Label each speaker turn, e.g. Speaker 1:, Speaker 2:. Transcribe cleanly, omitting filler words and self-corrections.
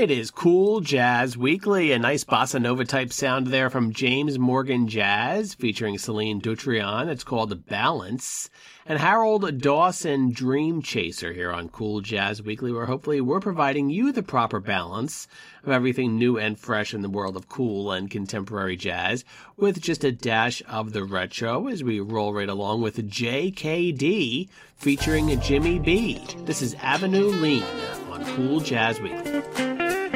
Speaker 1: It is Cool Jazz Weekly, a nice bossa nova type sound there from James Morgan Jazz, featuring Celine Dutrion. It's called Balance. And Harold Dawson, Dream Chaser, here on Cool Jazz Weekly, where hopefully we're providing you the proper balance of everything new and fresh in the world of cool and contemporary jazz, with just a dash of the retro as we roll right along with JKD featuring Jimmy B. This is Avenue Lean on Cool Jazz Weekly.